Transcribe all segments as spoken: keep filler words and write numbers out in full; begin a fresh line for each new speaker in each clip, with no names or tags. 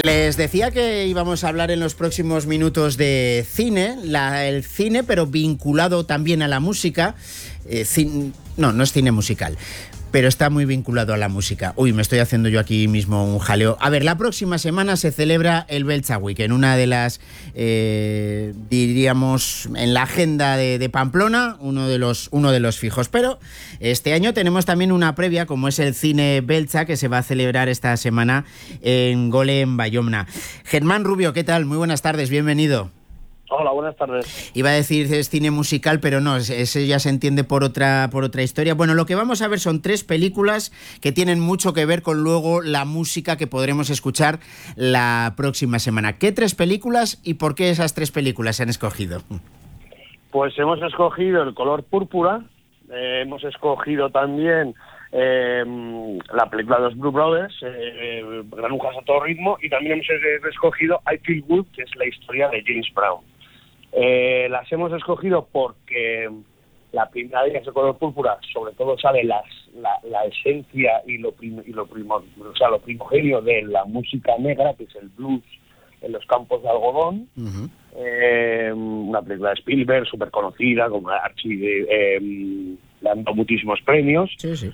Les decía que íbamos a hablar en los próximos minutos de cine, la, el cine, pero vinculado también a la música. Eh, cin, no, no es cine musical, pero está muy vinculado a la música. Uy, me estoy haciendo yo aquí mismo un jaleo. A ver, la próxima semana se celebra el Beltza Week, en una de las, eh, diríamos, en la agenda de, de Pamplona, uno de los uno de los fijos. Pero este año tenemos también una previa, como es el Cine Beltza, que se va a celebrar esta semana en Gole, en Bayomna. Germán Rubio, ¿qué tal? Muy buenas tardes, bienvenido.
Hola, buenas tardes.
Iba a decir es cine musical, pero no, ese ya se entiende por otra, por otra historia. Bueno, lo que vamos a ver son tres películas que tienen mucho que ver con luego la música que podremos escuchar la próxima semana. ¿Qué tres películas y por qué esas tres películas se han escogido?
Pues hemos escogido El color púrpura, eh, hemos escogido también eh, la película de los Blues Brothers, eh, Granujas a todo ritmo, y también hemos escogido I Feel Good, que es la historia de James Brown. Eh, las hemos escogido porque la primera de ellas, El color púrpura, sobre todo sale las, la, la esencia y lo, prim, y lo, primo, o sea, lo primogenio de la música negra, que es el blues en los campos de algodón. Uh-huh. eh, una película de Spielberg, súper conocida, con Archie, eh, le han dado muchísimos premios.
Sí, sí.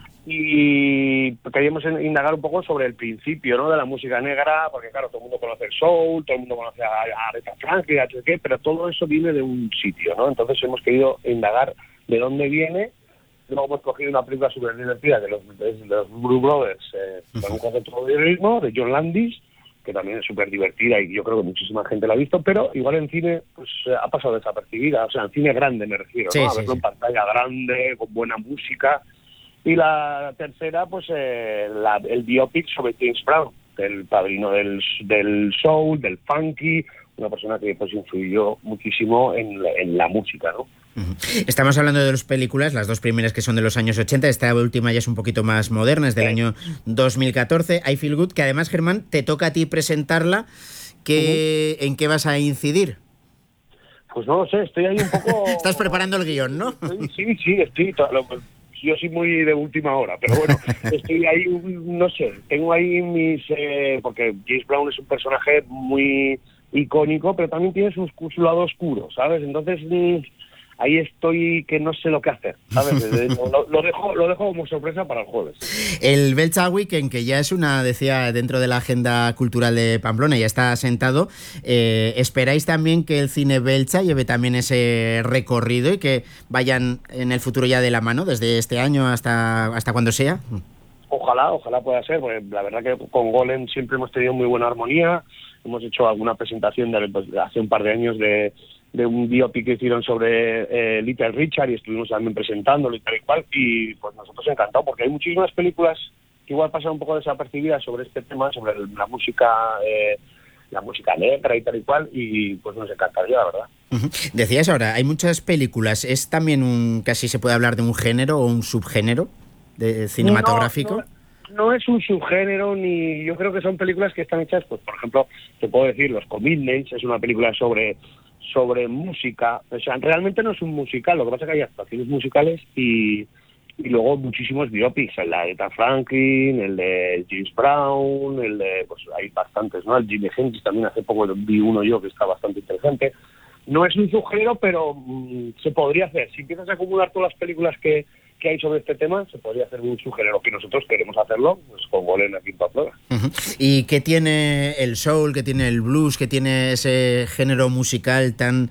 Y queríamos indagar un poco sobre el principio, ¿no?, de la música negra, porque claro, todo el mundo conoce el soul, todo el mundo conoce a Aretha Franklin, a qué, pero todo eso viene de un sitio, ¿no? Entonces hemos querido indagar de dónde viene. Luego hemos cogido una película súper divertida de los, de los Blues Brothers, eh, con un concepto de ritmo, de John Landis, que también es súper divertida y yo creo que muchísima gente la ha visto, pero igual en cine pues ha pasado desapercibida, o sea, en cine grande me refiero,
sí,
¿no?
Sí,
a verlo
sí.
en pantalla grande, con buena música. Y la tercera, pues eh, la, el biopic sobre James Brown, el padrino del, del soul, del funky, una persona que pues influyó muchísimo en, en la música, ¿no?
Estamos hablando de dos películas, las dos primeras que son de los años ochenta, esta última ya es un poquito más moderna, es del sí. año dos mil catorce, I Feel Good, que además, Germán, te toca a ti presentarla. ¿Qué, uh-huh. ¿En qué vas a incidir?
Pues no lo sé, estoy ahí un poco...
Estás preparando el guión, ¿no?
Estoy, sí, sí, estoy... Yo soy muy de última hora, pero bueno, estoy ahí, no sé, tengo ahí mis... Eh, porque James Brown es un personaje muy icónico, pero también tiene su, su lado oscuro, ¿sabes? Entonces... Mmm, ahí estoy que no sé lo que hacer, ¿sabes? lo, lo, dejo, lo dejo como sorpresa para el jueves.
El Beltza Weekend, que ya es una, decía, dentro de la agenda cultural de Pamplona, ya está asentado. Eh, ¿Esperáis también que el cine Beltza lleve también ese recorrido y que vayan en el futuro ya de la mano, desde este año hasta, hasta cuando sea?
Ojalá, ojalá pueda ser, porque la verdad que con Golem siempre hemos tenido muy buena armonía. Hemos hecho alguna presentación de, pues, hace un par de años de... de un biopic que hicieron sobre eh, Little Richard y estuvimos también presentándolo y tal y cual, y pues nosotros encantados, porque hay muchísimas películas que igual pasan un poco desapercibidas sobre este tema, sobre el, la música eh, la música negra y tal y cual, y pues nos encantaría, la verdad.
Uh-huh. Decías ahora, hay muchas películas, ¿es también un, casi se puede hablar de un género o un subgénero de cinematográfico?
No, no. No es un subgénero, ni yo creo que son películas que están hechas, pues por ejemplo, te puedo decir, Los Commitments es una película sobre sobre música, o sea, realmente no es un musical, lo que pasa es que hay actuaciones musicales y, y luego muchísimos biopics, el de Aretha Franklin, el de James Brown, el de, pues hay bastantes, ¿no? El Jimi Hendrix también hace poco vi uno yo que está bastante interesante. No es un subgénero, pero mmm, se podría hacer. Si empiezas a acumular todas las películas que, que hay sobre este tema, se podría hacer un subgénero, que nosotros queremos hacerlo, pues con Golem aquí en Pamplona.
Uh-huh. ¿Y qué tiene el soul, qué tiene el blues, qué tiene ese género musical tan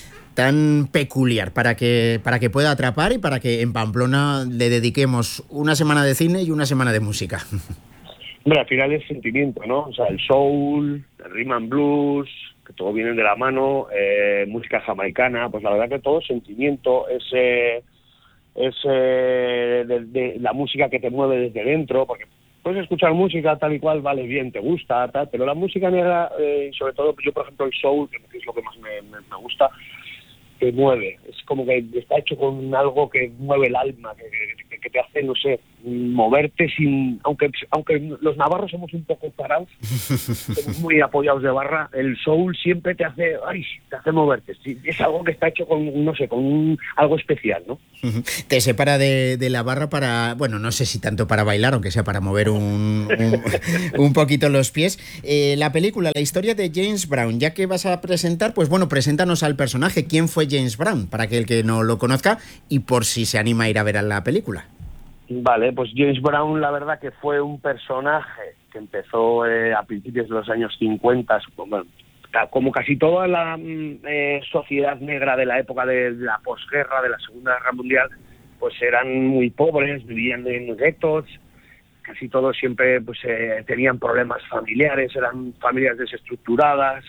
tan peculiar para que para que pueda atrapar y para que en Pamplona le dediquemos una semana de cine y una semana de música?
Hombre, al final es sentimiento, ¿no? O sea, el soul, el rhythm and blues, que todo viene de la mano, eh, música jamaicana, pues la verdad que todo es sentimiento, es, eh, es eh, de, de la música que te mueve desde dentro, porque puedes escuchar música tal y cual, vale, bien, te gusta, tal, pero la música negra, eh, sobre todo, yo por ejemplo el soul, que es lo que más me, me, me gusta, te mueve, es como que está hecho con algo que mueve el alma, que, que, personaje que te hace, no sé, moverte sin... Aunque aunque los navarros somos un poco parados, somos muy apoyados de barra, el soul siempre te hace, ay, te hace moverte. Es algo que está hecho con, no sé, con un, algo especial, ¿no?
Te separa de, de la barra para, bueno, no sé si tanto para bailar, aunque sea para mover un, un, un poquito los pies. Eh, la película, la historia de James Brown, ya que vas a presentar, pues bueno, preséntanos al personaje. ¿Quién fue James Brown? Para que el que no lo conozca y por si se anima a ir a ver a la película.
Vale, pues James Brown, la verdad que fue un personaje que empezó eh, a principios de los años cincuenta, bueno, como casi toda la eh, sociedad negra de la época de la posguerra, de la Segunda Guerra Mundial, pues eran muy pobres, vivían en guetos, casi todos siempre pues eh, tenían problemas familiares, eran familias desestructuradas,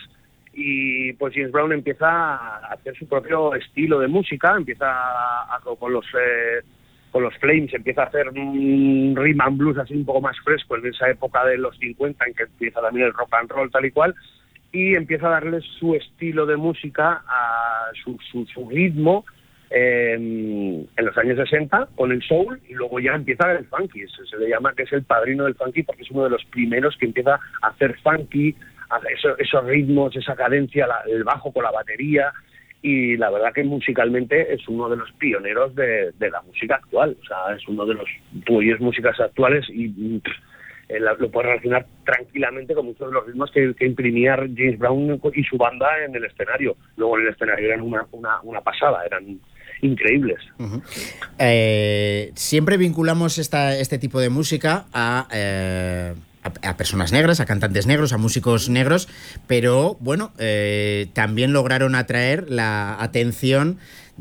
y pues James Brown empieza a hacer su propio estilo de música, empieza a, a, con los eh, con los Flames, empieza a hacer un rhythm and blues así un poco más fresco en esa época de los cincuenta, en que empieza también el rock and roll tal y cual, y empieza a darle su estilo de música, a su, su, su ritmo, eh, en los años sesenta con el soul, y luego ya empieza el funky. Se, se le llama que es el padrino del funky porque es uno de los primeros que empieza a hacer funky, a esos, esos ritmos, esa cadencia, la, el bajo con la batería, y la verdad que musicalmente es uno de los pioneros de, de la música actual. O sea, es uno de los tú oyes músicas actuales y pff, lo puedes relacionar tranquilamente con muchos de los ritmos que, que imprimía James Brown y su banda en el escenario. Luego en el escenario eran una, una, una pasada, eran increíbles.
Uh-huh. Eh, siempre vinculamos esta, este tipo de música a, eh, a, a personas negras, a cantantes negros, a músicos negros, pero bueno, eh, también lograron atraer la atención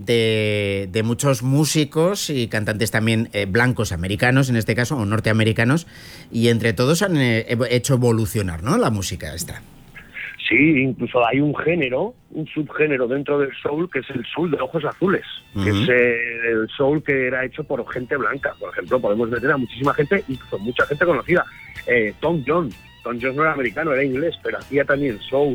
De, de muchos músicos y cantantes también eh, blancos americanos, en este caso, o norteamericanos, y entre todos han eh, hecho evolucionar, ¿no?, la música esta.
Sí, incluso hay un género, un subgénero dentro del soul, que es el soul de ojos azules, uh-huh. que es eh, el soul que era hecho por gente blanca. Por ejemplo, podemos meter a muchísima gente, incluso mucha gente conocida. Eh, Tom Jones, Tom Jones no era americano, era inglés, pero hacía también soul.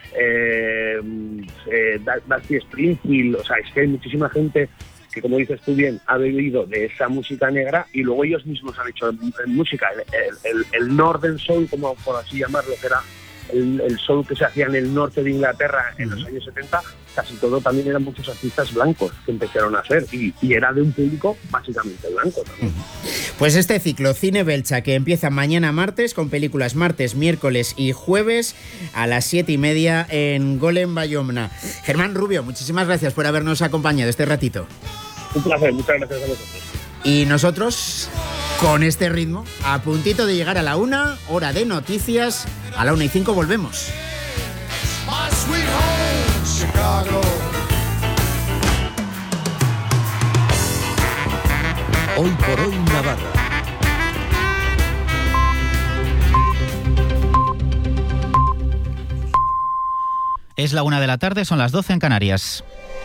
Eh, eh, Dusty Springfield, o sea, es que hay muchísima gente que, como dices tú bien, ha bebido de esa música negra y luego ellos mismos han hecho en, en música el, el, el Northern Soul, como por así llamarlo, que era el, el soul que se hacía en el norte de Inglaterra en los años setenta. Casi todo también eran muchos artistas blancos que empezaron a hacer, y, y era de un público básicamente blanco también.
Pues este ciclo Cine Belcha, que empieza mañana martes con películas martes, miércoles y jueves a las siete y media en Golem Bayona. Germán Rubio, muchísimas gracias por habernos acompañado este ratito.
Un placer, muchas gracias a vosotros.
Y nosotros, con este ritmo, a puntito de llegar a la una, hora de noticias, a la una y cinco volvemos.
Chicago. Hoy por hoy Navarra.
Es la una de la tarde, son las doce en Canarias.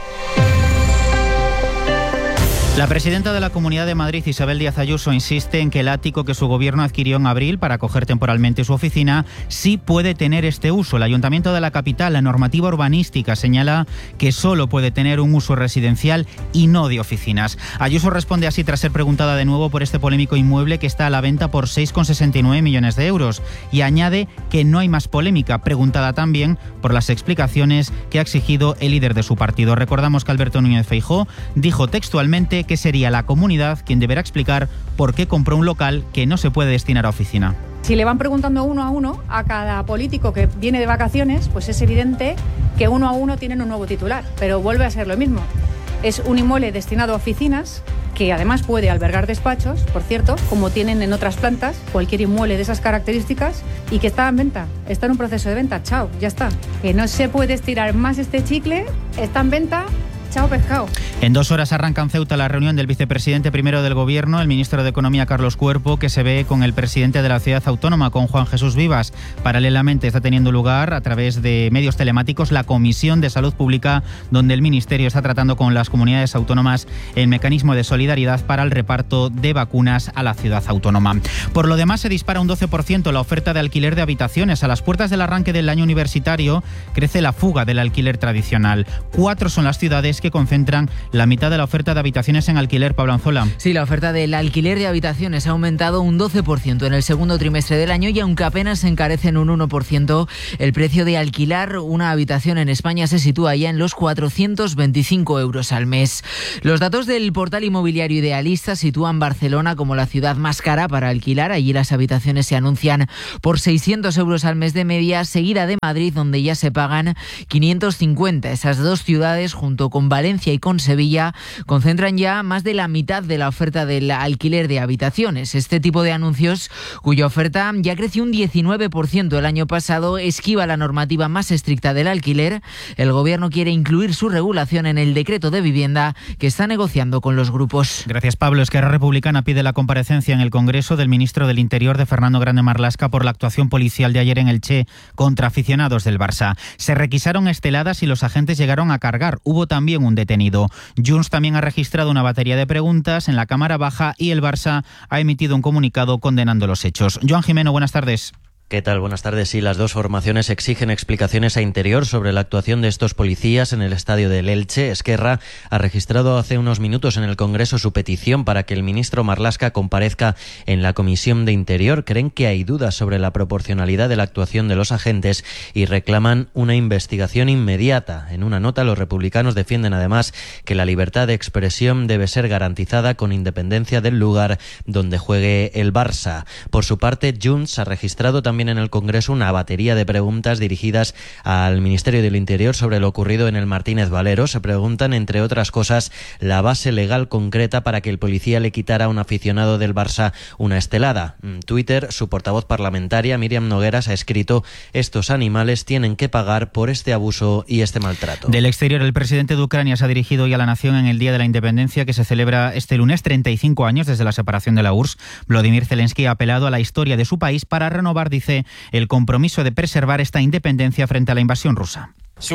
La presidenta de la Comunidad de Madrid, Isabel Díaz Ayuso, insiste en que el ático que su gobierno adquirió en abril para acoger temporalmente su oficina sí puede tener este uso. El Ayuntamiento de la capital, la normativa urbanística, señala que solo puede tener un uso residencial y no de oficinas. Ayuso responde así tras ser preguntada de nuevo por este polémico inmueble que está a la venta por seis coma sesenta y nueve millones de euros, y añade que no hay más polémica, preguntada también por las explicaciones que ha exigido el líder de su partido. Recordamos que Alberto Núñez Feijóo dijo textualmente que sería la comunidad quien deberá explicar por qué compró un local que no se puede destinar a oficina.
Si le van preguntando uno a uno a cada político que viene de vacaciones, pues es evidente que uno a uno tienen un nuevo titular, pero vuelve a ser lo mismo. Es un inmueble destinado a oficinas, que además puede albergar despachos, por cierto, como tienen en otras plantas, cualquier inmueble de esas características, y que está en venta, está en un proceso de venta, chao, ya está. Que no se puede estirar más este chicle, está en venta. Chao, pescado.
En dos horas arranca en Ceuta la reunión del vicepresidente primero del Gobierno, el ministro de Economía Carlos Cuerpo, que se ve con el presidente de la ciudad autónoma, con Juan Jesús Vivas. Paralelamente está teniendo lugar, a través de medios telemáticos, la Comisión de Salud Pública, donde el Ministerio está tratando con las comunidades autónomas el mecanismo de solidaridad para el reparto de vacunas a la ciudad autónoma. Por lo demás, se dispara un doce por ciento la oferta de alquiler de habitaciones. A las puertas del arranque del año universitario crece la fuga del alquiler tradicional. Cuatro son las ciudades que concentran la mitad de la oferta de habitaciones en alquiler, Pablo Anzola.
Sí, la oferta del alquiler de habitaciones ha aumentado un doce por ciento en el segundo trimestre del año y aunque apenas se encarece en un uno por ciento, el precio de alquilar una habitación en España se sitúa ya en los cuatrocientos veinticinco euros al mes. Los datos del portal inmobiliario Idealista sitúan Barcelona como la ciudad más cara para alquilar. Allí las habitaciones se anuncian por seiscientos euros al mes de media, seguida de Madrid, donde ya se pagan quinientos cincuenta. Esas dos ciudades, junto con Valencia y con Sevilla, concentran ya más de la mitad de la oferta del alquiler de habitaciones. Este tipo de anuncios, cuya oferta ya creció un diecinueve por ciento el año pasado, esquiva la normativa más estricta del alquiler. El Gobierno quiere incluir su regulación en el decreto de vivienda que está negociando con los grupos.
Gracias, Pablo. Esquerra Republicana pide la comparecencia en el Congreso del ministro del Interior, de Fernando Grande Marlaska, por la actuación policial de ayer en Elche contra aficionados del Barça. Se requisaron esteladas y los agentes llegaron a cargar. Hubo también un detenido. Junts también ha registrado una batería de preguntas en la Cámara Baja y el Barça ha emitido un comunicado condenando los hechos. Joan Jimeno, buenas tardes.
¿Qué tal? Buenas tardes. Sí, las dos formaciones exigen explicaciones a Interior sobre la actuación de estos policías en el estadio del Elche. Esquerra ha registrado hace unos minutos en el Congreso su petición para que el ministro Marlaska comparezca en la Comisión de Interior. Creen que hay dudas sobre la proporcionalidad de la actuación de los agentes y reclaman una investigación inmediata. En una nota, los republicanos defienden además que la libertad de expresión debe ser garantizada con independencia del lugar donde juegue el Barça. Por su parte, Junts ha registrado también También en el Congreso una batería de preguntas dirigidas al Ministerio del Interior sobre lo ocurrido en el Martínez Valero. Se preguntan, entre otras cosas, la base legal concreta para que el policía le quitara a un aficionado del Barça una estelada. En Twitter, su portavoz parlamentaria, Míriam Nogueras, ha escrito: estos animales tienen que pagar por este abuso y este maltrato.
Del exterior, el presidente de Ucrania se ha dirigido hoy a la nación en el Día de la Independencia, que se celebra este lunes, treinta y cinco años desde la separación de la U R S S. Volodymyr Zelensky ha apelado a la historia de su país para renovar, dice, el compromiso de preservar esta independencia frente a la invasión rusa.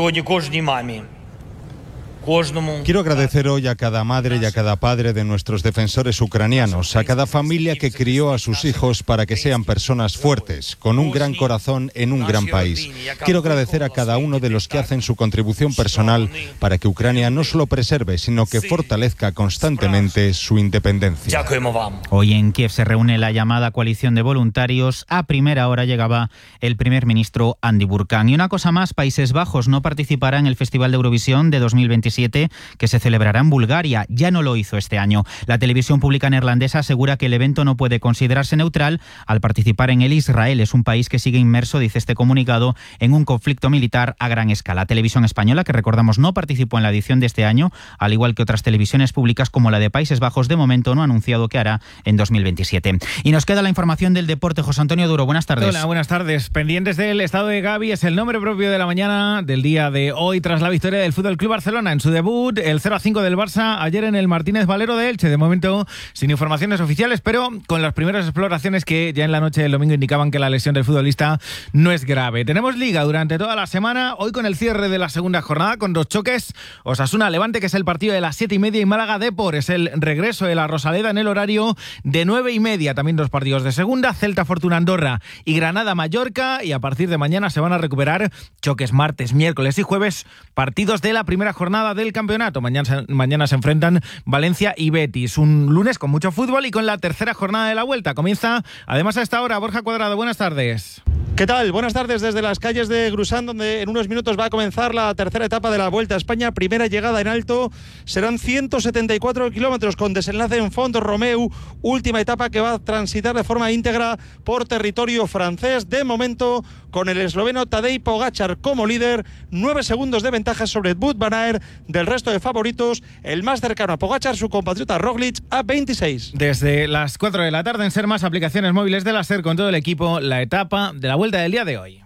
Quiero agradecer hoy a cada madre y a cada padre de nuestros defensores ucranianos, a cada familia que crió a sus hijos para que sean personas fuertes, con un gran corazón en un gran país. Quiero agradecer a cada uno de los que hacen su contribución personal para que Ucrania no solo preserve, sino que fortalezca constantemente su independencia.
Hoy en Kiev se reúne la llamada coalición de voluntarios. A primera hora llegaba el primer ministro Andy Burkan. Y una cosa más, Países Bajos no participará en el Festival de Eurovisión de dos mil veintisiete, que se celebrará en Bulgaria. Ya no lo hizo este año. La televisión pública neerlandesa asegura que el evento no puede considerarse neutral al participar en él Israel. Es un país que sigue inmerso, dice este comunicado, en un conflicto militar a gran escala. Televisión Española, que recordamos no participó en la edición de este año, al igual que otras televisiones públicas como la de Países Bajos, de momento no ha anunciado qué hará en dos mil veintisiete. Y nos queda la información del deporte. José Antonio Duro, buenas tardes.
Hola, buenas tardes. Pendientes del estado de Gavi, es el nombre propio de la mañana del día de hoy tras la victoria del F C Barcelona en su debut, el cero a cinco del Barça ayer en el Martínez Valero de Elche. De momento sin informaciones oficiales, pero con las primeras exploraciones que ya en la noche del domingo indicaban que la lesión del futbolista no es grave. Tenemos liga durante toda la semana, hoy con el cierre de la segunda jornada con dos choques: Osasuna-Levante, que es el partido de las siete y media, y Málaga-Depor es el regreso de la Rosaleda en el horario de nueve y media. También dos partidos de segunda, Celta-Fortuna-Andorra y Granada-Mallorca, y a partir de mañana se van a recuperar choques martes, miércoles y jueves, partidos de la primera jornada del campeonato. Mañana, mañana se enfrentan Valencia y Betis. Un lunes con mucho fútbol y con la tercera jornada de la Vuelta. Comienza además a esta hora Borja Cuadrado. Buenas tardes.
¿Qué tal? Buenas tardes desde las calles de Grusán, donde en unos minutos va a comenzar la tercera etapa de la Vuelta a España. Primera llegada en alto, serán ciento setenta y cuatro kilómetros con desenlace en Font Romeu. Última etapa que va a transitar de forma íntegra por territorio francés. De momento, con el esloveno Tadej Pogačar como líder, nueve segundos de ventaja sobre Wout van Aert. Del resto de favoritos, el más cercano a Pogačar, su compatriota Roglic, a veintiséis.
Desde las cuatro de la tarde en Ser Más, aplicaciones móviles de la SER con todo el equipo, la etapa de la Vuelta del día de hoy.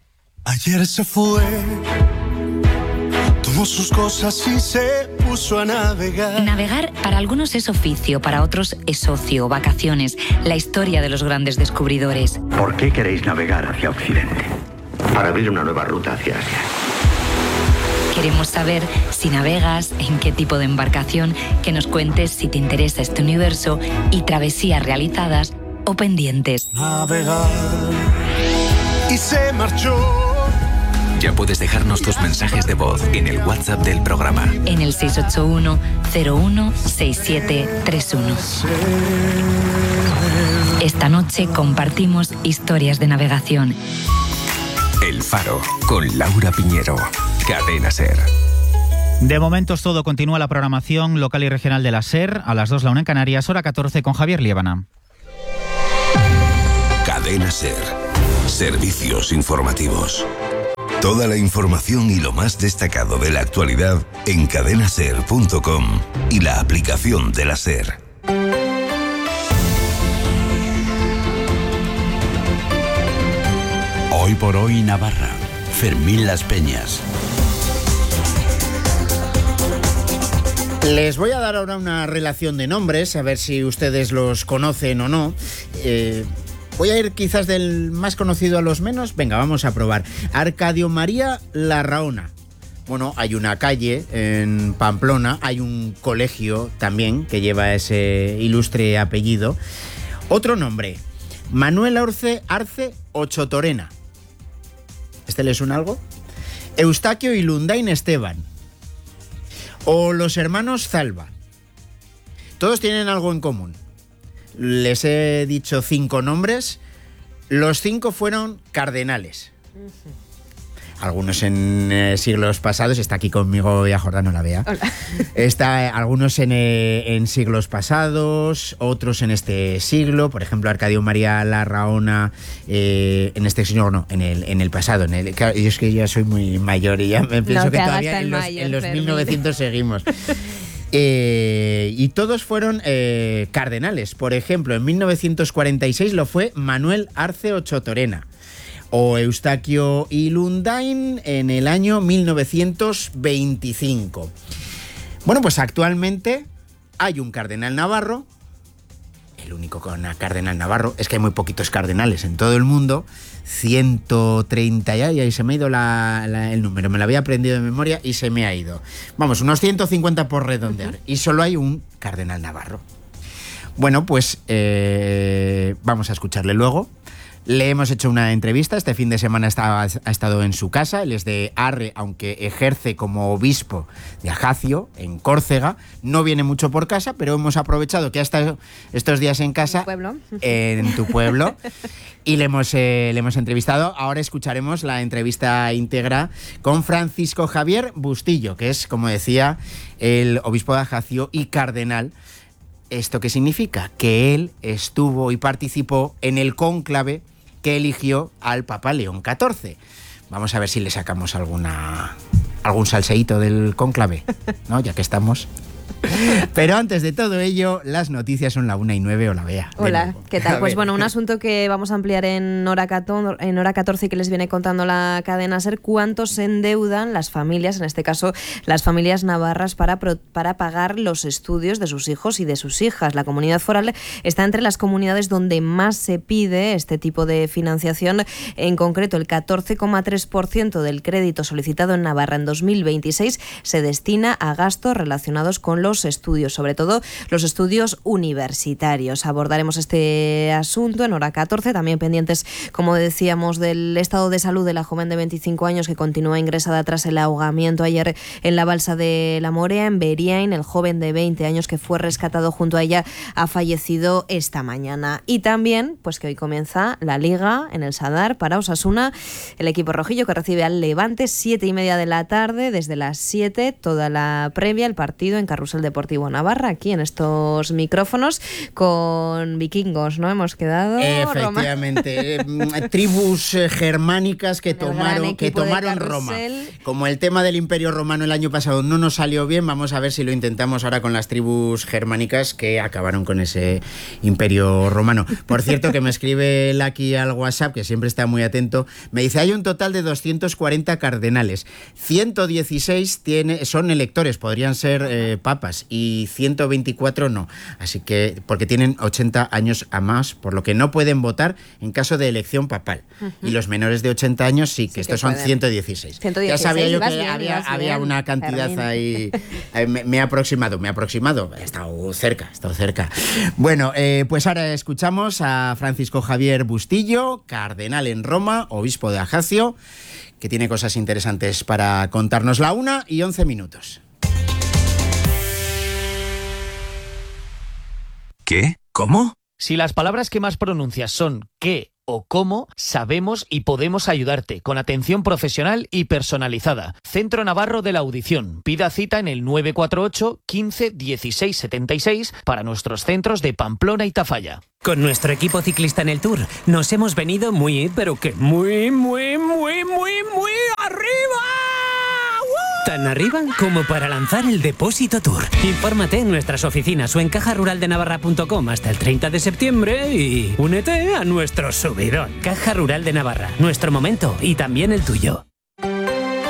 Ayer se fue, tomó sus cosas y se puso a navegar.
Navegar para algunos es oficio, para otros es ocio, vacaciones, la historia de los grandes descubridores.
¿Por qué queréis navegar hacia Occidente? Para abrir una nueva ruta hacia Asia.
Queremos saber si navegas, en qué tipo de embarcación, que nos cuentes si te interesa este universo y travesías realizadas o pendientes.
Navegar y se marchó
Ya puedes dejarnos tus mensajes de voz en el WhatsApp del programa.
En el seis ocho uno, cero uno, seis siete tres uno. Esta noche compartimos historias de navegación.
El Faro, con Laura Piñero. Cadena SER.
De momento es todo. Continúa la programación local y regional de la SER. A las dos la una en Canarias, hora catorce con Javier Liébana.
Cadena SER. Servicios informativos. Toda la información y lo más destacado de la actualidad en cadena ser punto com y la aplicación de la SER.
Hoy por hoy Navarra. Fermín Las Peñas.
Les voy a dar ahora una relación de nombres, a ver si ustedes los conocen o no. Eh, voy a ir quizás del más conocido a los menos. Venga, vamos a probar. Arcadio María Larraona. Bueno, hay una calle en Pamplona, hay un colegio también que lleva ese ilustre apellido. Otro nombre, Manuel Arce, Arce Ochotorena. ¿Este le suena algo? Eustaquio y Lundain Esteban. O los hermanos Zalba. Todos tienen algo en común. Les he dicho cinco nombres. Los cinco fueron cardenales. Algunos en eh, siglos pasados. Está aquí conmigo Bea Jordano, la Bea.
Hola.
Está eh, algunos en, eh, en siglos pasados, otros en este siglo. Por ejemplo, Arcadio María Larraona, eh, en este siglo no, en el, en el pasado. En el, claro, yo es que ya soy muy mayor y ya me pienso
no
que todavía en los,
mayor,
en los mil novecientos seguimos. Eh, y todos fueron eh, cardenales. Por ejemplo, en mil novecientos cuarenta y seis lo fue Manuel Arce Ochotorena. O Eustaquio y Lundain en el año mil novecientos veinticinco. Bueno, pues actualmente hay un cardenal navarro. El único con un cardenal navarro. Es que hay muy poquitos cardenales en todo el mundo. ciento treinta ya, y ahí se me ha ido la, la, el número. Me lo había aprendido de memoria y se me ha ido. Vamos, unos ciento cincuenta por redondear. Y solo hay un cardenal navarro. Bueno, pues eh, vamos a escucharle luego. Le hemos hecho una entrevista, este fin de semana está, ha estado en su casa, él es de Arre, aunque ejerce como obispo de Ajaccio, en Córcega, no viene mucho por casa, pero hemos aprovechado que ha estado estos días en casa,
pueblo.
en tu pueblo, y le hemos, eh, le hemos entrevistado. Ahora escucharemos la entrevista íntegra con Francisco Javier Bustillo, que es, como decía, el obispo de Ajaccio y cardenal. ¿Esto qué significa? Que él estuvo y participó en el cónclave que eligió al Papa León catorce. Vamos a ver si le sacamos alguna algún salseíto del cónclave, ¿no? Ya que estamos. Pero antes de todo ello, las noticias son la una y nueve. Hola, Bea.
Hola, ¿qué tal? Pues bueno, un asunto que vamos a ampliar en hora, catorce, en hora catorce y que les viene contando la cadena SER, cuánto se endeudan las familias, en este caso las familias navarras, para, para pagar los estudios de sus hijos y de sus hijas. La comunidad foral está entre las comunidades donde más se pide este tipo de financiación. En concreto, el catorce coma tres por ciento del crédito solicitado en Navarra en dos mil veintiséis se destina a gastos relacionados con los estudios, sobre todo los estudios universitarios. Abordaremos este asunto en hora catorce, también pendientes, como decíamos, del estado de salud de la joven de veinticinco años que continúa ingresada tras el ahogamiento ayer en la balsa de la Morea, en Beriain. El joven de veinte años que fue rescatado junto a ella ha fallecido esta mañana. Y también, pues que hoy comienza la Liga en el Sadar para Osasuna, el equipo rojillo que recibe al Levante, siete y media de la tarde, desde las siete, toda la previa, el partido en Carrusel Deportivo Navarra, aquí en estos micrófonos, con vikingos, ¿no? Hemos quedado.
Efectivamente, Roma. Tribus germánicas que tomaron, que tomaron Roma. Como el tema del Imperio Romano el año pasado no nos salió bien, vamos a ver si lo intentamos ahora con las tribus germánicas que acabaron con ese Imperio Romano. Por cierto, que me escribe Lucky al WhatsApp, que siempre está muy atento, me dice, hay un total de doscientos cuarenta cardenales, ciento dieciséis tiene, son electores, podrían ser eh, papas y ciento veinticuatro no. Así que, porque tienen ochenta años a más, por lo que no pueden votar en caso de elección papal. Uh-huh. Y los menores de ochenta años sí, que sí estos que son ciento dieciséis.
ciento dieciséis.
Ya sabía yo que
bien,
había, había
bien,
una cantidad
Fermín.
ahí. Eh, me, me he aproximado, me he aproximado. He estado cerca, he estado cerca. Bueno, eh, pues ahora escuchamos a Francisco Javier Bustillo, cardenal en Roma, obispo de Ajaccio, que tiene cosas interesantes para contarnos. La una y once minutos.
¿Qué? ¿Cómo?
Si las palabras que más pronuncias son qué o cómo, sabemos y podemos ayudarte con atención profesional y personalizada. Centro Navarro de la Audición. Pida cita en el nueve cuatro ocho, quince, dieciséis, setenta y seis para nuestros centros de Pamplona y Tafalla.
Con nuestro equipo ciclista en el Tour nos hemos venido muy, pero que muy, muy, muy, muy, muy arriba. Tan arriba como para lanzar el Depósito Tour. Infórmate en nuestras oficinas o en caja rural de navarra punto com hasta el treinta de septiembre y únete a nuestro subidón. Caja Rural de Navarra, nuestro momento y también el tuyo.